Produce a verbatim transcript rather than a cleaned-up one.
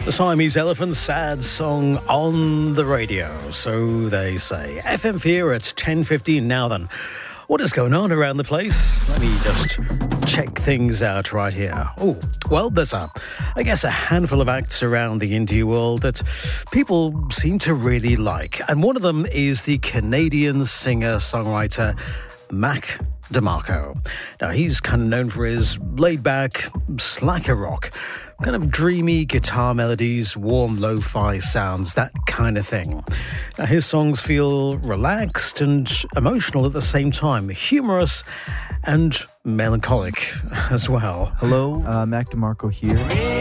The Siamese Elephants' sad song on the radio, so they say. F M here at ten fifteen now then. What is going on around the place? Let me just check things out right here. Oh, well, there's a, I guess, a handful of acts around the indie world that people seem to really like. And one of them is the Canadian singer-songwriter Mac DeMarco. Now, he's kind of known for his laid-back, slacker rock, kind of dreamy guitar melodies, warm lo-fi sounds, that kind of thing. Now, his songs feel relaxed and emotional at the same time, humorous and melancholic as well. Hello, uh, Mac DeMarco here.